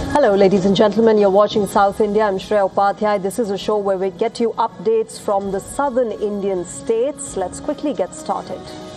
Hello, ladies and gentlemen. You're watching South India. I'm Shreya Upadhyay. This is a show where we get you updates from the southern Indian states. Let's quickly get started.